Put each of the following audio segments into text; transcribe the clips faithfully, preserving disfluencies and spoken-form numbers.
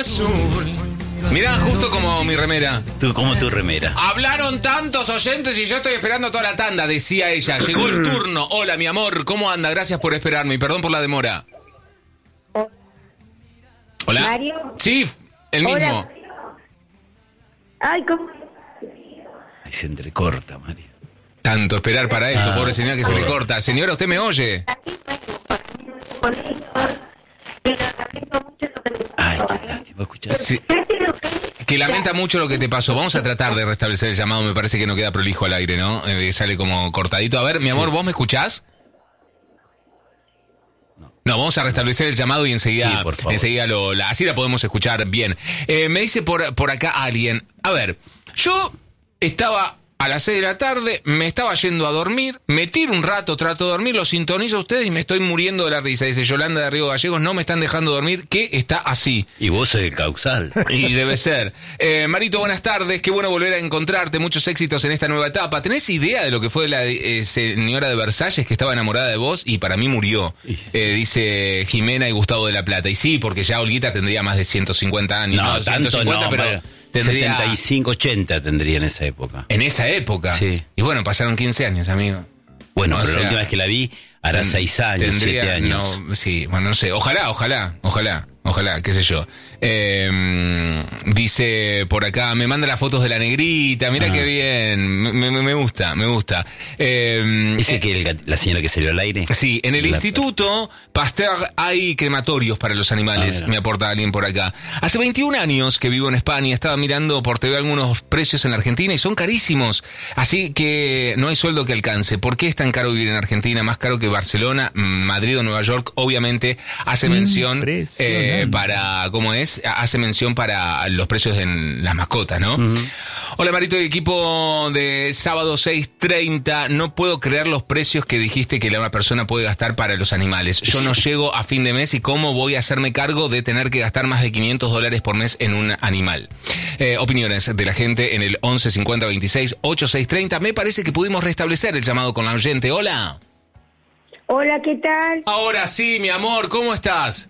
azul. Mirá, justo como mi remera. Tú, como tu remera. Hablaron tantos oyentes y yo estoy esperando toda la tanda, decía ella. Llegó el turno. Hola, mi amor, ¿cómo anda? Gracias por esperarme y perdón por la demora. Hola. Mario. Sí, el mismo. Hola. Ay, ¿cómo? Ahí se entrecorta, Mario. Tanto esperar para esto, Ah, pobre señora que se le corta. Señora, ¿usted me oye? Ay, qué lástima, escuchás. Sí. Que lamenta mucho lo que te pasó. Vamos a tratar de restablecer el llamado. Me parece que no queda prolijo al aire, ¿no? Eh, sale como cortadito. A ver, mi amor, ¿vos me escuchás? No, vamos a restablecer el llamado y enseguida, Sí, por favor. enseguida lo, la, así la podemos escuchar bien. Eh, me dice por, por acá alguien, a ver, yo estaba a las seis de la tarde, me estaba yendo a dormir, me tiro un rato, trato de dormir, lo sintonizo a ustedes y me estoy muriendo de la risa. Dice Yolanda de Río Gallegos, no me están dejando dormir, ¿qué está así? Y vos sos el causal. Y debe ser. Eh, Marito, buenas tardes, qué bueno volver a encontrarte, muchos éxitos en esta nueva etapa. ¿Tenés idea de lo que fue la eh, señora de Versalles que estaba enamorada de vos y para mí murió? Eh, dice Jimena y Gustavo de la Plata. Y sí, porque ya Olguita tendría más de ciento cincuenta años. No, No, tanto ciento cincuenta, no, pero Mario. tendría... setenta y cinco, ochenta tendría en esa época. En esa época. Sí. Y bueno, pasaron quince años, amigo. Bueno, O pero sea, la última vez que la vi hará seis años, tendría- siete años. No, sí, bueno, no sé. Ojalá, ojalá, ojalá, ojalá, qué sé yo. Eh, dice por acá, me manda las fotos de la negrita, mira Ah. qué bien. Me, me- me gusta, me gusta. Eh, ¿Ese eh, que el gat- la señora que salió al aire? Sí, en el La- Instituto Pasteur hay crematorios para los animales, Ah, mira. me aporta alguien por acá. Hace veintiún años que vivo en España, estaba mirando por T V algunos precios en la Argentina y son carísimos, así que no hay sueldo que alcance. ¿Por qué es tan caro vivir en Argentina? Más caro que Barcelona, Madrid o Nueva York. Obviamente hace mención eh, para, ¿cómo es? Hace mención para los precios en las mascotas, ¿no? Uh-huh. Hola Marito y equipo de sábado seis treinta, no puedo creer los precios que dijiste que una persona puede gastar para los animales. Yo no llego a fin de mes y cómo voy a hacerme cargo de tener que gastar más de quinientos dólares por mes en un animal. Eh, opiniones de la gente en el once cincuenta veintiséis ochenta y seis treinta. Me parece que pudimos restablecer el llamado con la oyente. Hola. Hola, ¿qué tal? Ahora sí, mi amor, ¿cómo estás?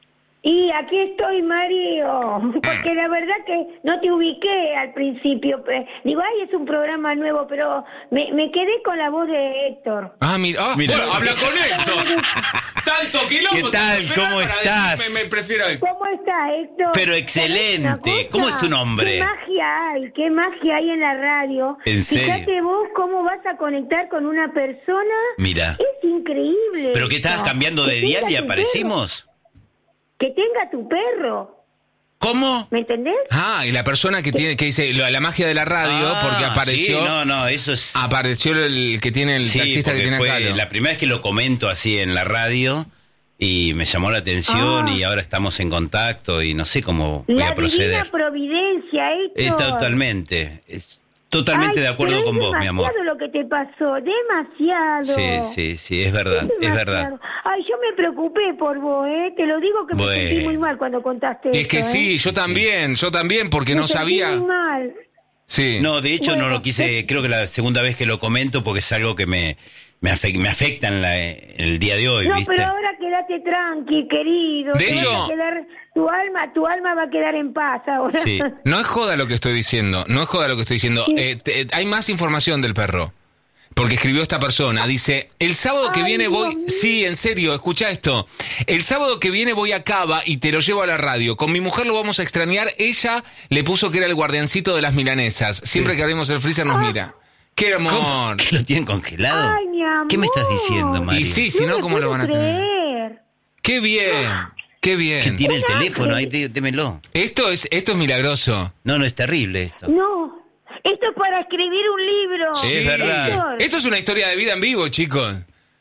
Y aquí estoy, Mario, porque la verdad que no te ubiqué al principio. Pe- Digo, ay, es un programa nuevo, pero me, me quedé con la voz de Héctor. Ah, mira, ah, Mira. bueno, habla con Héctor. Tanto quilombo. ¿Qué tal? tengo que ¿Cómo esperar para estás? decirme, Me, prefiero a Héctor. ¿Cómo está, Héctor? Pero ¿Sabés excelente. una cosa? ¿Cómo es tu nombre? ¿Qué magia hay? ¿Qué magia hay en la radio? ¿En serio? Fíjate vos cómo vas a conectar con una persona. Mira. Es increíble. ¿Pero qué estabas esto. cambiando de Que dial tenga y tu aparecimos? perro. Que tenga tu perro. ¿Cómo? ¿Me entendés? Ah, y la persona que tiene que dice la, la magia de la radio, Ah, porque apareció, Sí, no, no, eso es... apareció el que tiene el Sí, taxista que porque tiene fue acá. ¿no? la primera vez que lo comento así en la radio y me llamó la atención Ah. y ahora estamos en contacto y no sé cómo voy La a proceder. divina providencia, Héctor. Es totalmente, es totalmente Ay, de acuerdo pero con es vos, mi amor. demasiado lo que te pasó, demasiado. Sí, sí, sí, es verdad, es verdad. demasiado. Ay, yo me preocupé por vos, ¿eh? Te lo digo que me Bueno. sentí muy mal cuando contaste Y es que esto, sí, ¿eh? yo también, yo también, porque Me no sentí sabía. muy mal. Sí. No, de hecho no Bueno, lo quise, creo que la segunda vez que lo comento porque es algo que me, me, afecta, me afecta en, la, en el día de hoy, No, ¿viste? pero ahora quédate tranqui, querido. De Te hecho- vas a quedar- tu alma, tu alma va a quedar en paz ahora. Sí. No es joda lo que estoy diciendo, no es joda lo que estoy diciendo. Eh, te- hay más información del perro. Porque escribió esta persona, dice, el sábado que Ay, viene voy... Dios mío. Sí, en serio, escucha esto. El sábado que viene voy a Cava y te lo llevo a la radio. Con mi mujer lo vamos a extrañar. Ella le puso que era el guardiancito de las milanesas. Siempre que abrimos el freezer nos mira. ¡Qué ¿Cómo? amor! ¿Que lo tienen congelado? Ay, mi amor. ¿Qué me estás diciendo, Mario? Y sí, si no, me ¿cómo lo puedo van a tener? creer. ¡Qué bien! ¡Qué Que bien! tiene el Un teléfono, ahí ángel. dé- démelo. Esto es, esto es milagroso. No, no, es terrible esto. No, esto es para escribir un libro. Es verdad. Héctor. Esto es una historia de vida en vivo, chicos.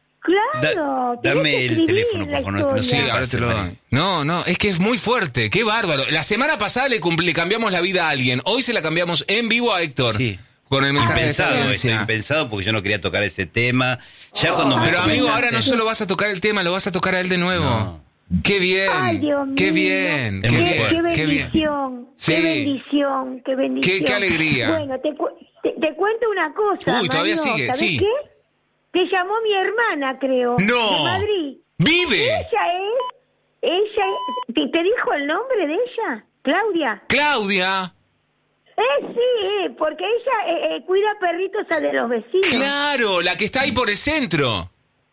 Claro. Da- tenés dame que el escribir teléfono, la por favor, no- no sé. Sí, historia. ahora te lo doy. No, no, es que es muy fuerte, qué bárbaro. La semana pasada le, cumpl- le cambiamos la vida a alguien, hoy se la cambiamos en vivo a Héctor. Sí. Con el mensaje Impensado de esto, experiencia. impensado porque yo no quería tocar ese tema. Ya cuando me Pero amigo, comentaste- ahora no solo vas a tocar el tema, lo vas a tocar a él de nuevo. No. Qué bien, Ay, Dios qué mío. bien, Es qué muy Qué, bien, fuerte. qué qué bien. bendición, Sí. qué bendición, qué bendición. Qué- qué alegría. Bueno, te, cu- te, te cuento una cosa. Uy, todavía Mario, sigue, ¿sabés sí. qué? Te llamó mi hermana, creo. No. De Madrid. ¡Vive! Ella es, ella es, ¿te, te dijo el nombre de ella? ¿Claudia? Claudia. Eh, sí, eh, porque ella eh, eh, cuida perritos a de los vecinos. Claro, la que está ahí por el centro.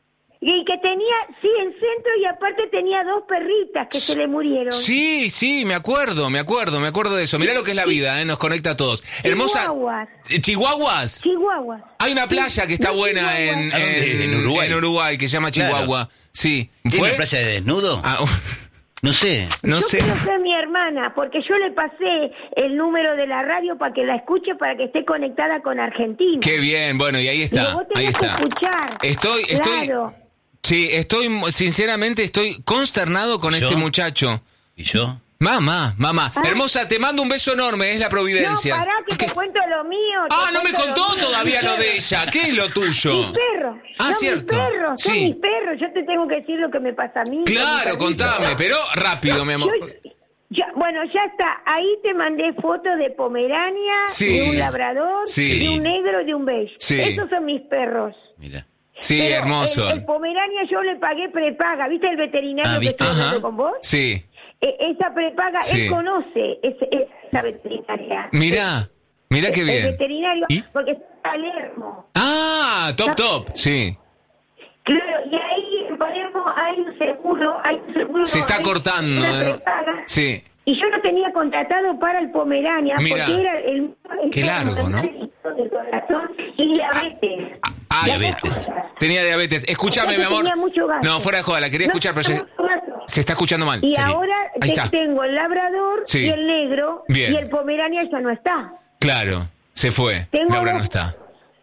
Y que tenía, sí, en centro, y aparte tenía dos perritas que se le murieron. Sí, sí, me acuerdo, me acuerdo, me acuerdo de eso. Mirá lo que es la vida, ¿eh? Nos conecta a todos. Hermosa. Chihuahuas. ¿Chihuahuas? Chihuahuas. Hay una playa que está No, buena en, Chihuahua. en, En Uruguay. en Uruguay que se llama Chihuahua. Claro. Sí. ¿Tiene ¿Fue? una playa de desnudo? Ah, No sé. no Yo sé. quiero ser mi hermana, porque yo le pasé el número de la radio para que la escuche, para que esté conectada con Argentina. Qué bien, bueno, y ahí está. Digo, vos Ahí tenés que está. escuchar. Estoy, estoy. Claro. Sí, estoy, sinceramente, estoy consternado con ¿Yo? este muchacho. ¿Y yo? Mamá, mamá. Ah. Hermosa, te mando un beso enorme, es la providencia. No, pará, que ¿Qué? te cuento lo mío. te Ah, no me cuento contó mío. todavía lo de ella. ¿Qué es lo tuyo? Mis perros. Ah, son cierto. mis perros, son Sí. mis perros. Yo te tengo que decir lo que me pasa a mí. con Claro, mi contame, perrito. pero rápido, mi amor. Yo- ya, bueno, ya está. Ahí te mandé fotos de Pomerania, Sí. de un labrador, Sí. de un negro y de un beige. Sí. Esos son mis perros. Mira. Sí, Pero hermoso. El, el Pomerania yo le pagué prepaga. ¿Viste el veterinario Ah, que ¿viste? estoy Ajá. hablando con vos? Sí. Eh, esa prepaga, Sí. él conoce ese, esa veterinaria. Mirá, mirá qué El bien. veterinario, ¿Y? porque está en Palermo. Ah, top, top, sí. Claro, y ahí en Palermo hay un seguro, hay un seguro. Se está hay cortando. una ¿no? prepaga. Sí. Y yo lo tenía contratado para el Pomerania, Mira. porque era el... el Qué largo, ¿no? del corazón y diabetes. Ah, Diabetes. Tenía diabetes. Escúchame, mi amor. Tenía mucho gasto. No, fuera de joda, la quería No, escuchar, pero se, mucho gasto. se está escuchando mal. Y Sí. ahora Ahí te- está. tengo el labrador Sí. y el negro, Bien. y el Pomerania ya no está. Claro, se fue. Tengo Laura no dos- está.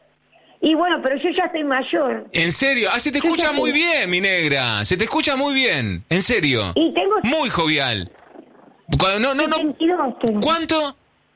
Y bueno, pero yo ya estoy mayor. En serio, ah, se te Yo escucha ya muy tengo- bien, mi negra. Se te escucha muy bien. En serio. Y tengo Muy jovial. Cuando- no, no, no. setenta y dos. tengo. ¿Cuánto?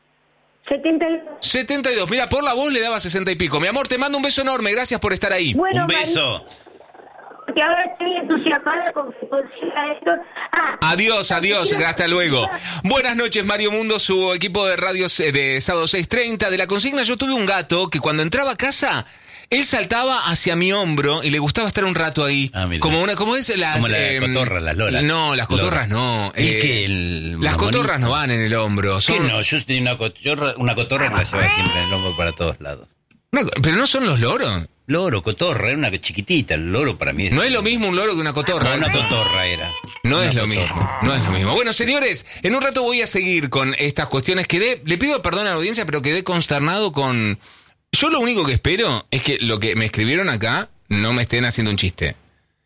setenta y dos. setenta y dos. Mira, por la voz le daba sesenta y pico. Mi amor, te mando un beso enorme. Gracias por estar ahí. Bueno, Un beso. Porque ahora estoy entusiasmada con que consiga esto. Ah, Adiós, adiós, quiero- hasta luego. Buenas noches, Mario Mundo, su equipo de radios eh, de sábado seis treinta. De la consigna, yo tuve un gato que cuando entraba a casa, él saltaba hacia mi hombro y le gustaba estar un rato ahí. Ah, mira. Como una, como es las... Como las em, cotorras, las lolas. No, las cotorras Lolas. no. ¿Y eh, qué, el las mamonito? cotorras no van en el hombro. ¿Qué Son, no? Yo tenía una cotorra, una cotorra que la llevaba siempre en el hombro para todos lados. No, pero no son los loros. Loro, cotorra, era una chiquitita. El loro para mí es... No es lo mismo un loro que una cotorra. No, una cotorra era. No Una es lo cotorra. mismo, no es lo mismo. Bueno, señores, en un rato voy a seguir con estas cuestiones. Quedé, le pido perdón a la audiencia, pero quedé consternado con... Yo lo único que espero es que lo que me escribieron acá no me estén haciendo un chiste.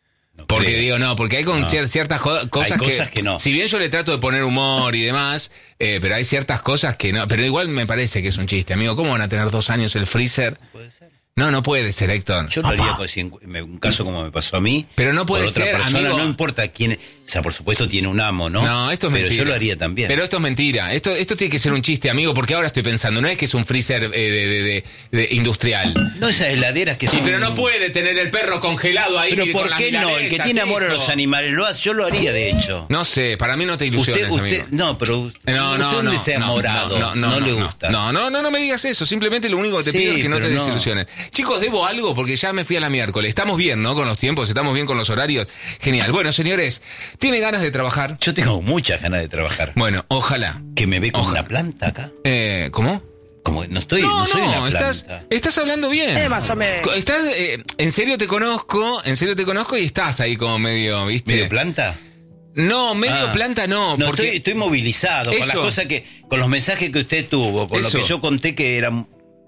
No Porque creo. digo, no, porque hay con No. cier- ciertas jo- cosas, cosas que no. Si bien yo le trato de poner humor y demás, eh, pero hay ciertas cosas que no. Pero igual me parece que es un chiste, amigo. ¿Cómo van a tener dos años el freezer? Puede ser. No, no puede ser, Héctor. Yo lo haría con si en- me- un caso como me pasó a mí. Pero no puede por otra ser, persona, amigo. no importa quién. O sea, por supuesto tiene un amo, ¿no? No, esto es Pero mentira. yo lo haría también. Pero esto es mentira. Esto, esto tiene que ser un chiste, amigo, porque ahora estoy pensando, no es que es un freezer eh, de, de- de- de industrial. No esas heladeras que Sí, son... pero no puede tener el perro congelado ahí. Pero con ¿por las qué no? El que milanesas, tiene amor a hijo. los animales lo hace. Yo lo haría, de hecho. No sé, para mí no te ilusiones, Usted, usted, amigo. no, pero usted, No, no, usted no, un desamorado, no, no, no, le no, gusta. No, no, no, no me digas eso. Simplemente lo único que te Sí, pido es que no te pero no. desilusiones. Chicos, debo algo porque ya me fui a la miércoles. Estamos bien, ¿no? Con los tiempos, estamos bien con los horarios. Genial. Bueno, señores, ¿tiene ganas de trabajar? Yo tengo muchas ganas de trabajar. Bueno, ojalá. Que me ve como Ojalá. una planta acá. Eh, ¿cómo? Como no estoy, no, soy una planta. estás, estás hablando bien. más o menos. Estás, eh, en serio te conozco, en serio te conozco y estás ahí como medio, ¿viste? ¿Medio planta? No, medio Ah. planta no, No, porque estoy, estoy movilizado con las Eso. cosas que, con los mensajes que usted tuvo, con Eso. lo que yo conté que era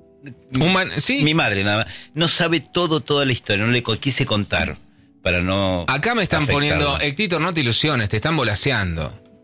un man- sí. mi madre nada más. No sabe todo, toda la historia, no le co- quise contar para no. Acá me están afectarla. poniendo, Héctor, no te ilusiones, te están volaseando.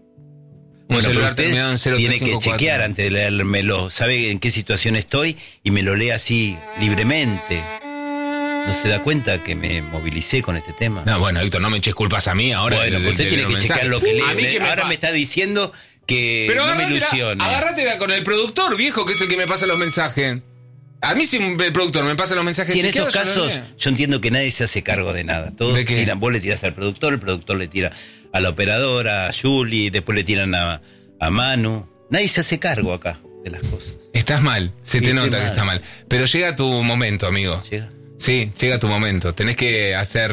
Un Bueno, pero celular usted terminado en cero tiene tres que cinco cuatro. chequear antes de leérmelo, sabe en qué situación estoy y me lo lee así libremente. ¿No se da cuenta que me movilicé con este tema? No, bueno, Héctor, no me eches culpas a mí ahora. bueno, de- pues usted de- tiene de que los chequear lo mensajes. que lee. A mí que me Ahora pa- me está diciendo que Pero no me agárratela, ilusione. agárratela con el productor, viejo, que es el que me pasa los mensajes. A mí si el productor me pasa los mensajes Si en estos chequeados, yo lo casos, leo. yo entiendo que nadie se hace cargo de nada. Todos ¿De qué? tiran, vos le tirás al productor, el productor le tira a la operadora, a Julie, después le tiran a, a Manu. Nadie se hace cargo acá de las cosas. Estás mal, se Sí, te estoy nota que mal. está mal. Pero llega tu momento, amigo. Llega. Sí, llega tu momento. Tenés que hacer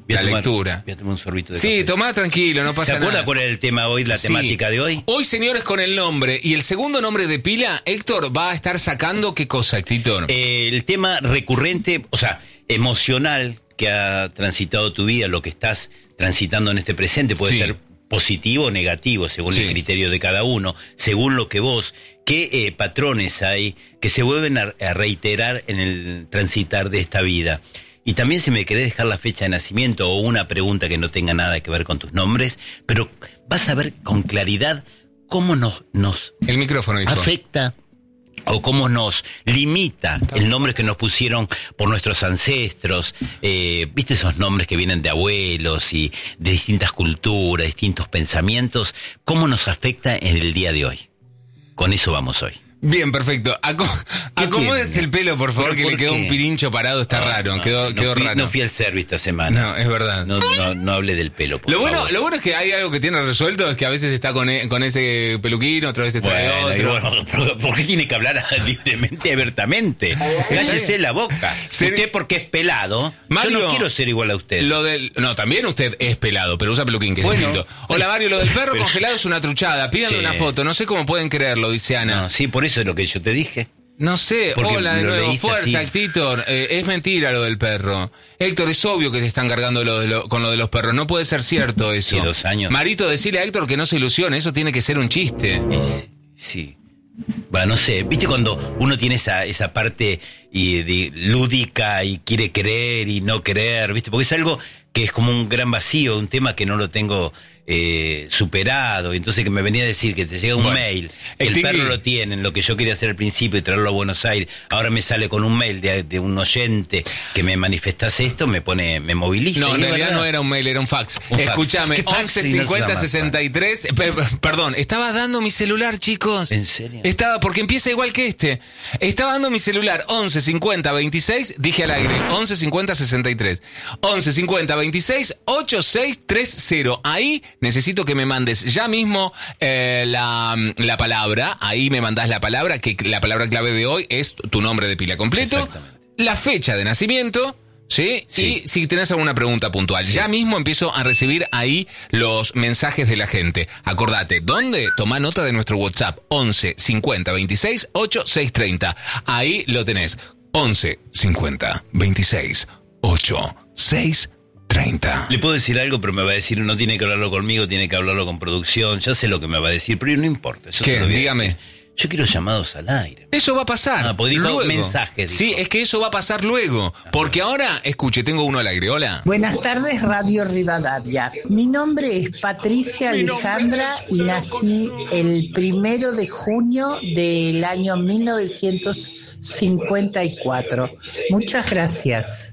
la tomar, lectura. Voy a tomar un sorbito de Sí, café. tomá tranquilo, no pasa ¿Se nada. acuerda cuál es el tema hoy, la Sí. temática de hoy? Hoy, señores, con el nombre y el segundo nombre de pila, Héctor va a estar sacando ¿qué cosa, Héctor? Eh, el tema recurrente, o sea, emocional que ha transitado tu vida, lo que estás transitando en este presente, puede Sí. ser positivo o negativo, según Sí. el criterio de cada uno, según lo que vos, qué eh, patrones hay que se vuelven a, a reiterar en el transitar de esta vida. Y también si me querés dejar la fecha de nacimiento o una pregunta que no tenga nada que ver con tus nombres, pero vas a ver con claridad cómo nos, nos El micrófono, hijo. afecta o cómo nos limita el nombre que nos pusieron por nuestros ancestros. Eh, ¿Viste esos nombres que vienen de abuelos y de distintas culturas, distintos pensamientos? ¿Cómo nos afecta en el día de hoy? Con eso vamos hoy. Bien, perfecto. Aco Acomódese tiene? el pelo, por favor, ¿Pero que por le quedó qué? un pirincho parado, está No, raro, no, quedó, no quedó fui, raro. No fui al service esta semana. No, es verdad. No, no, no hablé del pelo, por Lo bueno, favor. lo bueno es que hay algo que tiene resuelto, es que a veces está con, e- con ese peluquín, otra vez trae Bueno, y otro. bueno, ¿por- ¿por qué tiene que hablar libremente, abiertamente? Cállese la boca. Seri- Usted porque es pelado, Mario, yo no quiero ser igual a usted. Lo del, no, también usted es pelado, pero usa peluquín, que es Bueno. distinto. Hola, Mario, lo del perro Pero- congelado es una truchada. Pídanle Sí. una foto. No sé cómo pueden creerlo, dice Ana. No, sí, por eso es lo que yo te dije. No sé, Porque hola de lo nuevo, leíste fuerza, así. Héctor. Eh, es mentira lo del perro. Héctor, es obvio que te están cargando lo de lo- con lo de los perros. No puede ser cierto eso. Sí, dos años. Marito, decirle a Héctor que no se ilusione, eso tiene que ser un chiste. Es- sí. Bueno, no sé, ¿viste cuando uno tiene esa, esa parte y, de, lúdica y quiere creer y no querer? ¿Viste? Porque es algo que es como un gran vacío, un tema que no lo tengo eh, superado. Entonces que me venía a decir que te llega un Bueno, mail, que el Stingy. perro lo tienen, lo que yo quería hacer al principio y traerlo a Buenos Aires. Ahora me sale con un mail de, de un oyente que me manifestase esto, me pone, me moviliza. No, Y en es realidad verdad. no era un mail, era un fax. Un fax. Escúchame, ¿Qué fax once si no se cincuenta llama sesenta y tres. Per- Perdón, estaba dando mi celular, chicos. ¿En serio? Estaba, porque empieza igual que este. Estaba dando mi celular, once cincuenta veintiséis, dije al aire, once cincuenta sesenta y tres. once cincuenta veintiséis ochenta y seis treinta. Ahí necesito que me mandes ya mismo eh, la, la palabra. Ahí me mandás la palabra, que la palabra clave de hoy es tu nombre de pila completo, Exactamente. la fecha de nacimiento, ¿sí? Sí. Y si tenés alguna pregunta puntual. Ya mismo empiezo a recibir ahí los mensajes de la gente. Acordate, ¿dónde? Toma nota de nuestro WhatsApp, once cincuenta veintiséis ochenta y seis treinta. Ahí lo tenés, once cincuenta veintiséis ochenta y seis treinta. Le puedo decir algo, pero me va a decir, no tiene que hablarlo conmigo, tiene que hablarlo con producción. Ya sé lo que me va a decir, pero no importa. Eso ¿Qué? se lo voy a Dígame. decir. Yo quiero llamados al aire. Eso va a pasar. Ah, pues dijo luego. mensajes, dijo. Sí, es que eso va a pasar luego. Porque ahora, escuche, tengo uno al aire. Hola. Buenas tardes, Radio Rivadavia. Mi nombre es Patricia Alejandra y nací el primero de junio del año mil novecientos cincuenta y cuatro. Muchas gracias.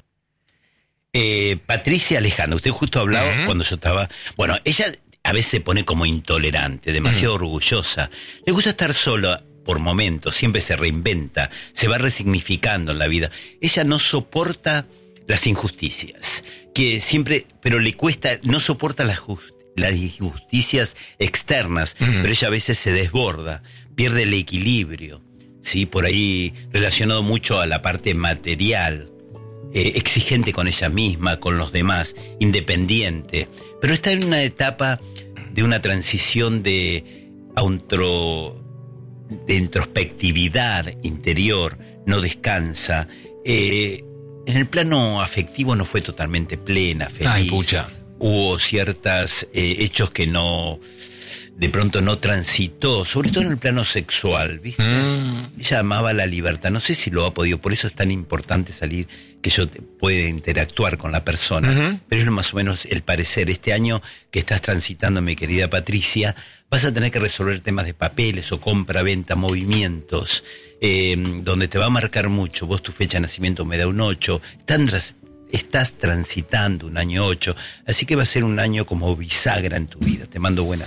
Eh, Patricia Alejandra, usted justo hablaba Ujú. cuando yo estaba... Bueno, ella a veces se pone como intolerante, demasiado orgullosa. Le gusta estar sola por momentos, siempre se reinventa, se va resignificando en la vida. Ella no soporta las injusticias, que siempre, pero le cuesta, no soporta las, just- las injusticias externas, Ujú. pero ella a veces se desborda, pierde el equilibrio, ¿sí? Por ahí relacionado mucho a la parte material. Eh, exigente con ella misma, con los demás, independiente, pero está en una etapa de una transición de, autoro, de introspectividad interior, no descansa. Eh, en el plano afectivo no fue totalmente plena, feliz. Ay, pucha. Hubo ciertos eh, hechos que no, de pronto no transitó, sobre todo en el plano sexual, ¿viste? Mm. Ella amaba la libertad, no sé si lo ha podido, por eso es tan importante salir, que yo te, pueda interactuar con la persona, Ujú. pero es más o menos el parecer. Este año que estás transitando, mi querida Patricia, vas a tener que resolver temas de papeles o compra, venta, movimientos, eh, donde te va a marcar mucho. Vos tu fecha de nacimiento me da un ocho, están tras- estás transitando un año ocho, así que va a ser un año como bisagra en tu vida. Te mando buena suerte.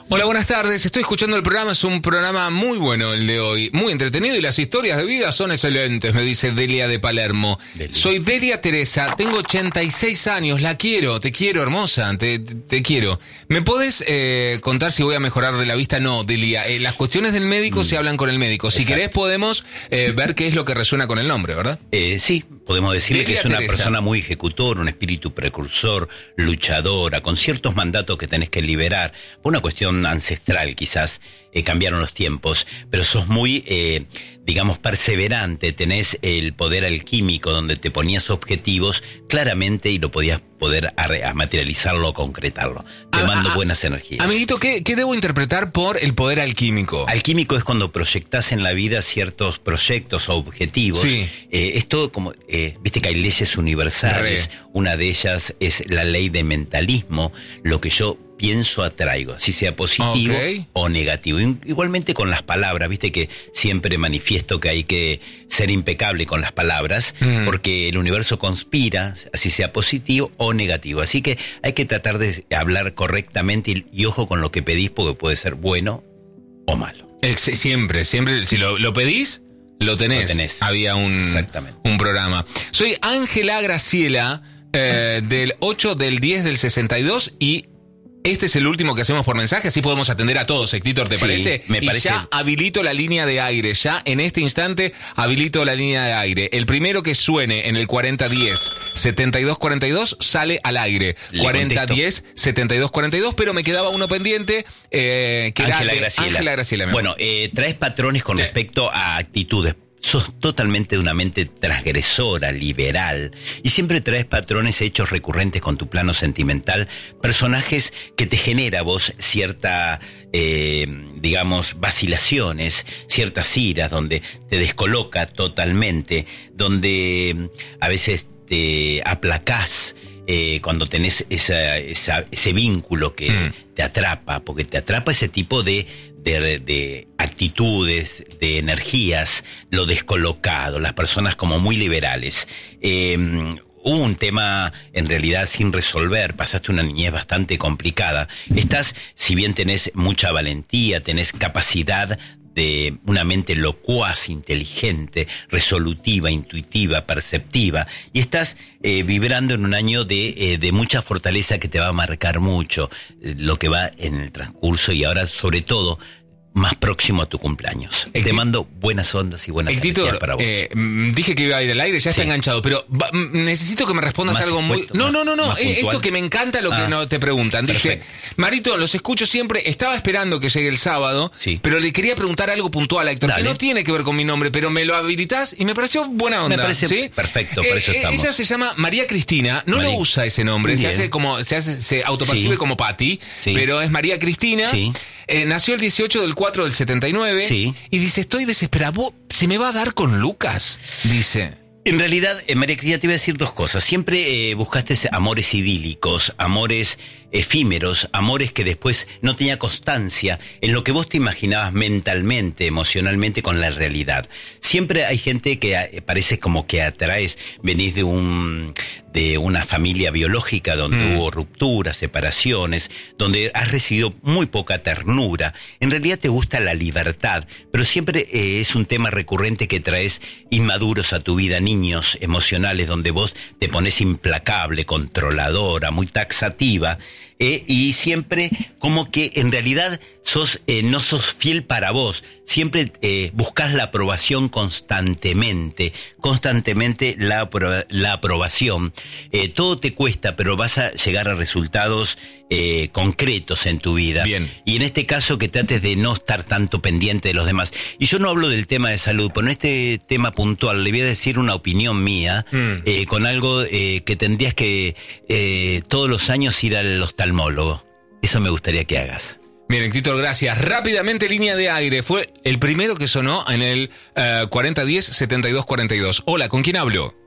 Hola, buenas tardes. Estoy escuchando el programa. Es un programa muy bueno el de hoy. Muy entretenido y las historias de vida son excelentes, me dice Delia de Palermo. Delia. Soy Delia Teresa. Tengo ochenta y seis años. La quiero. Te quiero, hermosa. Te, te, te quiero. ¿Me podés eh, contar si voy a mejorar de la vista? No, Delia. Eh, las cuestiones del médico mm. se hablan con el médico. Si Exacto. querés podemos eh, ver qué es lo que resuena con el nombre, ¿verdad? Eh, sí. Podemos decirle Delia que es una Teresa. persona muy ejecutor, un espíritu precursor, luchadora, con ciertos mandatos que tenés que liberar. Por una cuestión ancestral, quizás eh, cambiaron los tiempos, pero sos muy, eh, digamos, perseverante, tenés el poder alquímico donde te ponías objetivos claramente y lo podías poder a, a materializarlo o concretarlo. Te a, mando a, buenas energías. Amiguito, ¿qué, ¿qué debo interpretar por el poder alquímico? Alquímico es cuando proyectás en la vida ciertos proyectos o objetivos. Sí. Eh, es todo como, eh, viste que hay leyes universales, Re. una de ellas es la ley de mentalismo, lo que yo pienso atraigo, así sea positivo okay. o negativo. Igualmente con las palabras, viste que siempre manifiesto que hay que ser impecable con las palabras, mm. porque el universo conspira, así sea positivo o negativo. Así que hay que tratar de hablar correctamente y, y ojo con lo que pedís, porque puede ser bueno o malo. Siempre, siempre, si lo, lo pedís, lo tenés. Lo tenés. Había un, Exactamente. un programa. Soy Ángela Graciela, eh, del ocho del diez del sesenta y dos, y este es el último que hacemos por mensaje, así podemos atender a todos, Héctor, ¿te sí, parece? Me y parece. Ya habilito la línea de aire, ya en este instante habilito la línea de aire. El primero que suene en el cuarenta diez setenta y dos cuarenta y dos sale al aire. Le cuarenta diez setenta y dos cuarenta y dos, pero me quedaba uno pendiente, eh, que Ángela era Graciela. Ángela Graciela. Bueno, eh, traes patrones con sí. respecto a actitudes. Sos totalmente de una mente transgresora, liberal, y siempre traes patrones hechos recurrentes con tu plano sentimental, personajes que te genera a vos cierta, eh, digamos, vacilaciones, ciertas iras, donde te descoloca totalmente, donde a veces te aplacás, eh, cuando tenés esa, esa, ese vínculo que mm. te atrapa, porque te atrapa ese tipo de De, de actitudes, de energías, lo descolocado, las personas como muy liberales. Eh, hubo un tema en realidad sin resolver, pasaste una niñez bastante complicada. Estás, si bien tenés mucha valentía, tenés capacidad de una mente locuaz, inteligente, resolutiva, intuitiva, perceptiva, y estás eh, vibrando en un año de, eh, de mucha fortaleza que te va a marcar mucho eh, lo que va en el transcurso y ahora sobre todo más próximo a tu cumpleaños. Ecti- Te mando buenas ondas y buenas energías para vos. Eh, dije que iba a ir al aire, ya sí. está enganchado, pero va, necesito que me respondas más algo muy... No, no, no, no, eh, esto que me encanta lo ah, que no te preguntan. Dice, Marito, los escucho siempre, estaba esperando que llegue el sábado, sí. pero le quería preguntar algo puntual a Héctor, Dale. que no tiene que ver con mi nombre, pero me lo habilitás y me pareció buena onda. Me parece ¿sí? perfecto, por eso eh, estamos. Ella se llama María Cristina, no María. lo usa ese nombre, Bien. se hace como, se hace, se autopercibe sí. como Patti, sí. pero es María Cristina. Sí. Eh, nació el dieciocho del cuatro del setenta y nueve sí. y dice, estoy desesperado, ¿se me va a dar con Lucas? Dice. En realidad, eh, María Cristina, te iba a decir dos cosas. Siempre eh, buscaste amores idílicos, amores efímeros, amores que después no tenía constancia en lo que vos te imaginabas mentalmente, emocionalmente con la realidad. Siempre hay gente que eh, parece como que atraes, venís de un de una familia biológica donde mm. hubo rupturas, separaciones, donde has recibido muy poca ternura. En realidad te gusta la libertad, pero siempre eh, es un tema recurrente que traes inmaduros a tu vida, niños emocionales, donde vos te pones implacable, controladora, muy taxativa, eh, y siempre como que en realidad sos eh, no sos fiel para vos. Siempre eh, buscas la aprobación constantemente, constantemente la, apro- la aprobación. Eh, todo te cuesta, pero vas a llegar a resultados eh, concretos en tu vida. Bien. Y en este caso que trates de no estar tanto pendiente de los demás. Y yo no hablo del tema de salud, pero en este tema puntual le voy a decir una opinión mía, mm. eh, con algo eh, que tendrías que eh, todos los años ir al oftalmólogo. Eso me gustaría que hagas. Bien, Héctor, gracias. Rápidamente, línea de aire. Fue el primero que sonó en el uh, cuarenta diez setenta y dos cuarenta y dos. Hola, ¿con quién hablo?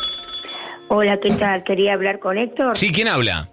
Hola, ¿qué tal? Quería hablar con Héctor. Sí, ¿quién habla?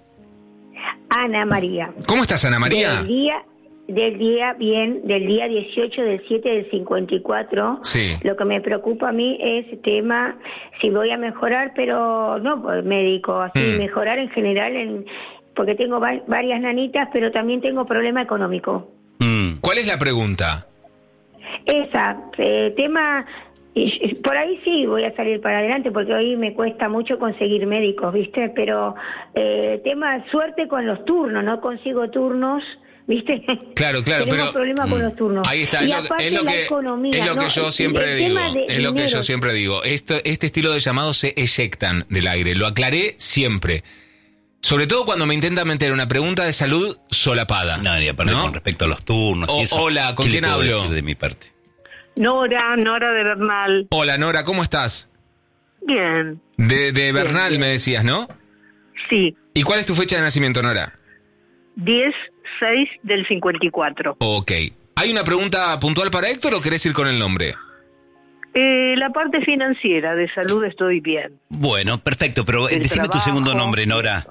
Ana María. ¿Cómo estás, Ana María? Del día, del día, bien, del día dieciocho del siete del cincuenta y cuatro. Sí. Lo que me preocupa a mí es el tema, si voy a mejorar, pero no por médico, así, mm. mejorar en general en... porque tengo va- varias nanitas, pero también tengo problema económico. Mm. ¿Cuál es la pregunta? Esa, eh, tema, y- y por ahí sí voy a salir para adelante, porque hoy me cuesta mucho conseguir médicos, ¿viste? Pero eh, tema suerte con los turnos, no consigo turnos, ¿viste? Claro, claro, Tenemos pero problemas con los turnos. ahí está, Y es lo, aparte es lo la que economía, es lo que ¿no? yo El- siempre el digo, tema de es lo que yo dinero. siempre digo. Esto, este estilo de llamados se eyectan del aire, lo aclaré siempre. Sobre todo cuando me intentan meter una pregunta de salud solapada. No, y aparte ¿no? con respecto a los turnos O- y eso. hola, ¿con ¿qué le quién puedo hablo? decir de mi parte? Nora, Nora de Bernal. Hola Nora, ¿cómo estás? Bien, De, de Bernal bien. me decías, ¿no? sí, ¿Y cuál es tu fecha de nacimiento, Nora? diez seis del cincuenta y cuatro. Ok. ¿Hay una pregunta puntual para Héctor o querés ir con el nombre? Eh, la parte financiera de salud estoy bien. Bueno, perfecto, pero eh, El decime tu trabajo, segundo nombre, Nora.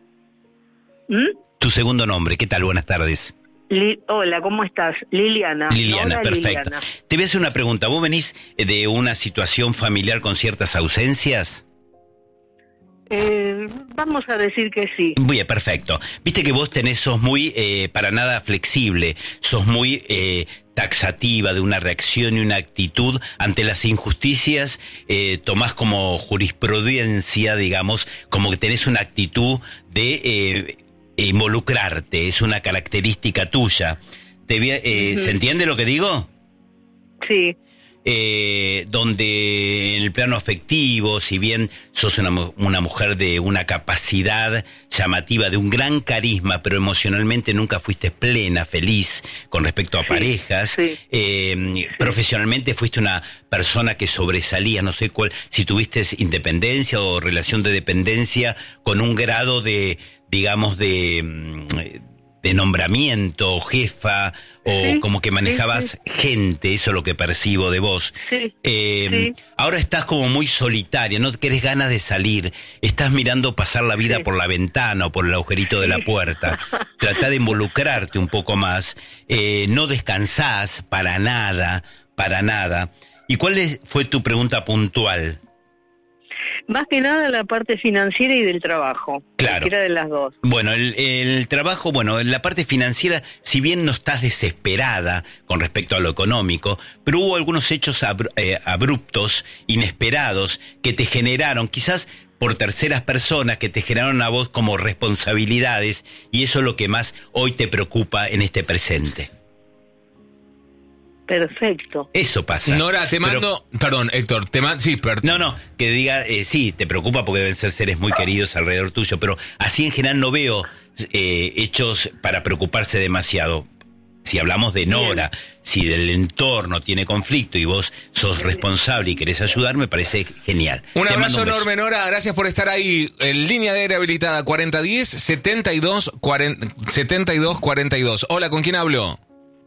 ¿Mm? Tu segundo nombre, ¿qué tal? Buenas tardes. Li- Hola, ¿cómo estás? Liliana. Liliana, Nora perfecto. Liliana. Te voy a hacer una pregunta. ¿Vos venís de una situación familiar con ciertas ausencias? Eh, vamos a decir que sí. Bien, perfecto. Viste que vos tenés, sos muy, eh, para nada flexible, sos muy eh, taxativa de una reacción y una actitud ante las injusticias, eh, tomás como jurisprudencia, digamos, como que tenés una actitud de eh, involucrarte, es una característica tuya. Te voy a- eh, Ujú. ¿Se entiende lo que digo? Sí, Eh, donde en el plano afectivo, si bien sos una, mu- una mujer de una capacidad llamativa, de un gran carisma, pero emocionalmente nunca fuiste plena, feliz con respecto a Sí, parejas, sí. eh, profesionalmente fuiste una persona que sobresalía, no sé cuál, si tuviste independencia o relación de dependencia con un grado de, digamos, de... mm, de nombramiento, jefa, o Sí, como que manejabas sí, gente, eso es lo que percibo de vos. sí, Eh, sí. Ahora estás como muy solitaria, no querés ganas de salir, estás mirando pasar la vida Sí. por la ventana o por el agujerito de la Sí. puerta. Tratá de involucrarte un poco más, eh, no descansás para nada, para nada. ¿Y cuál es- fue tu pregunta puntual? Más que nada la parte financiera y del trabajo. Claro. Cualquiera de las dos. Bueno, el, el trabajo, bueno, en la parte financiera, si bien no estás desesperada con respecto a lo económico, pero hubo algunos hechos abru- eh, abruptos, inesperados, que te generaron, quizás por terceras personas, que te generaron a vos como responsabilidades, y eso es lo que más hoy te preocupa en este presente. Perfecto. Eso pasa. Nora, te Pero- mando... Perdón, Héctor, te mando... Sí, per- No, no, que diga, eh, sí, te preocupa porque deben ser seres muy queridos alrededor tuyo, pero así en general no veo eh, hechos para preocuparse demasiado. Si hablamos de Nora, si del entorno tiene conflicto y vos sos responsable y querés ayudar, me parece genial. Un Te abrazo mando un beso. enorme, Nora. Gracias por estar ahí. En línea de aire habilitada cuarenta diez setenta y dos cuarenta, setenta y dos cuarenta y dos. Hola, ¿con quién hablo?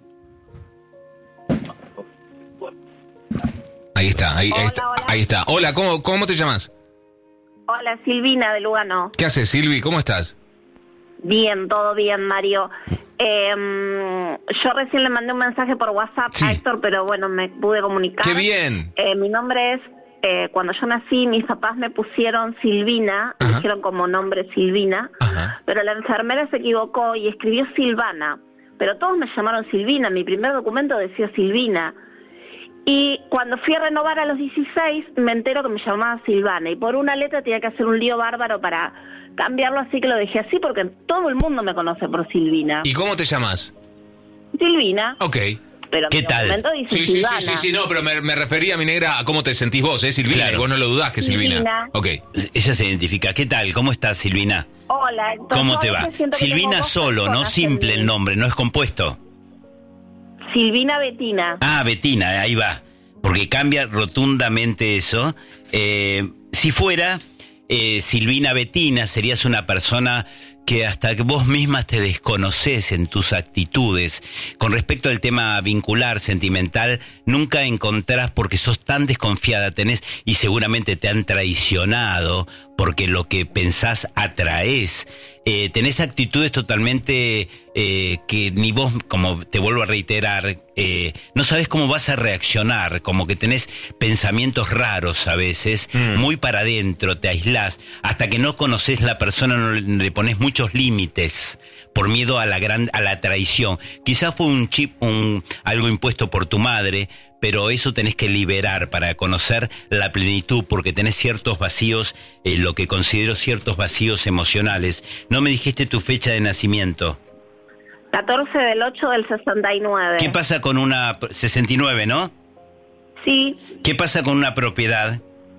Ahí está, ahí, ahí Hola, está. hola. Ahí está. Hola, ¿cómo, cómo te llamas? Hola, Silvina de Lugano. ¿Qué haces, Silvi? ¿Cómo estás? Bien, todo bien, Mario. Eh, yo recién le mandé un mensaje por WhatsApp Sí. a Héctor, pero bueno, me pude comunicar. ¡Qué bien! Eh, mi nombre es, eh, cuando yo nací, mis papás me pusieron Silvina, me Ajá. dijeron como nombre Silvina, Ajá. pero la enfermera se equivocó y escribió Silvana. Pero todos me llamaron Silvina, mi primer documento decía Silvina. Y cuando fui a renovar a los dieciséis, me entero que me llamaba Silvana. Y por una letra tenía que hacer un lío bárbaro para cambiarlo, así que lo dejé así, porque todo el mundo me conoce por Silvina. ¿Y cómo te llamas? Silvina, Ok. pero ¿Qué mi tal? documento dice Sí, sí, sí, Silvana. sí, sí, no, pero me, me refería, mi negra, a cómo te sentís vos, ¿eh, Silvina? Claro. Y vos no lo dudás que es Silvina. Silvina. Ok. Ella se identifica. ¿Qué tal? ¿Cómo estás, Silvina? Hola, entonces ¿Cómo yo te a va? veces siento que tengo Silvina dos solo, no personas en simple mí. el nombre, no es compuesto. Silvina Betina. Ah, Betina, ahí va. Porque cambia rotundamente eso. Eh, si fuera eh, Silvina Betina, serías una persona que hasta que vos misma te desconoces en tus actitudes. Con respecto al tema vincular, sentimental, nunca encontrás porque sos tan desconfiada, tenés, y seguramente te han traicionado, porque lo que pensás atraes. eh, tenés actitudes totalmente eh, que ni vos, como te vuelvo a reiterar, eh, no sabés cómo vas a reaccionar, como que tenés pensamientos raros a veces, mm. muy para adentro, te aislás, hasta que no conoces la persona, no le, le pones muchos límites por miedo a la gran, a la traición. Quizás fue un chip, un algo impuesto por tu madre, pero eso tenés que liberar para conocer la plenitud, porque tenés ciertos vacíos, eh, lo que considero ciertos vacíos emocionales. No me dijiste tu fecha de nacimiento. catorce del ocho del sesenta y nueve. ¿Qué pasa con una... sesenta y nueve, ¿no? Sí. ¿Qué pasa con una propiedad?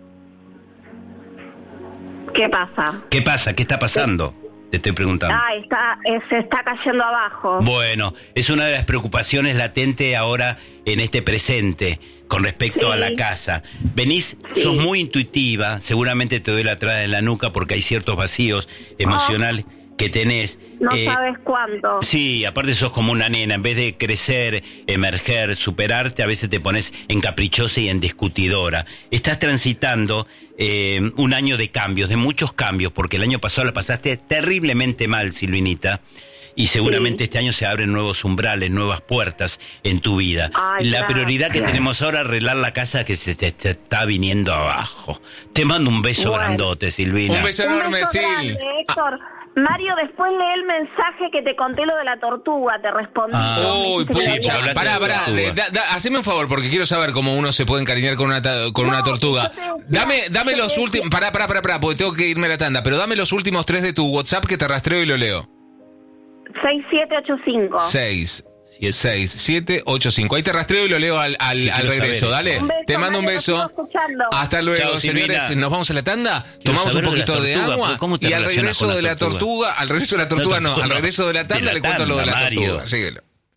¿Qué pasa? ¿Qué pasa? ¿Qué está pasando? Te estoy preguntando. Ah, está, eh, se está cayendo abajo. Bueno, es una de las preocupaciones latentes ahora en este presente con respecto sí. a la casa. Venís, sí. sos muy intuitiva, seguramente te doy la atrás de la nuca porque hay ciertos vacíos emocionales oh. que tenés. No eh, sabes cuánto. Sí, aparte sos como una nena, en vez de crecer, emerger, superarte, a veces te pones en caprichosa y en discutidora. Estás transitando eh, un año de cambios, de muchos cambios, porque el año pasado la pasaste terriblemente mal, Silvinita, y seguramente sí. este año se abren nuevos umbrales, nuevas puertas en tu vida. Ay, la gracias. Prioridad que tenemos ahora es arreglar la casa que se te, te está viniendo abajo. Te mando un beso bueno. grandote, Silvina. Un beso enorme, Sil. Sil. Héctor. Ah. Mario, después lee el mensaje que te conté lo de la tortuga, te respondí. Ah, uy, pues, sí, pará, pará, pará da, da, haceme un favor, porque quiero saber cómo uno se puede encariñar con una, con no, una tortuga. Te, dame dame los últimos, pará, pará, pará, pará, porque tengo que irme a la tanda, pero dame los últimos tres de tu WhatsApp que te rastreo y lo leo. seis siete ocho cinco. seis seis siete ocho cinco. Ahí te rastreo y lo leo al, al, sí, al regreso, dale. Beso, te mando un beso. Hasta luego, chao, señores. Silvina. Nos vamos a la tanda, quiero tomamos un poquito de, tortuga, de agua y al regreso de la tortuga, tortuga, al regreso de la tortuga, no, al regreso de la tanda le cuento lo de la tortuga. Síguelo.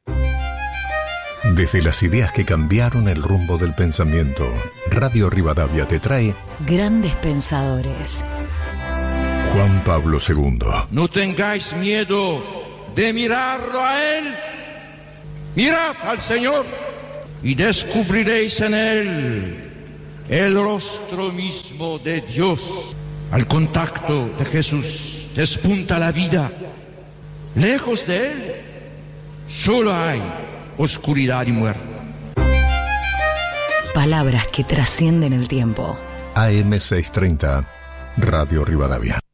Desde las ideas que cambiaron el rumbo del pensamiento, Radio Rivadavia te trae Grandes Pensadores. Juan Pablo segundo. No tengáis miedo de mirarlo a él. Mirad al Señor y descubriréis en Él el rostro mismo de Dios. Al contacto de Jesús despunta la vida. Lejos de Él solo hay oscuridad y muerte. Palabras que trascienden el tiempo. A M seiscientos treinta, Radio Rivadavia.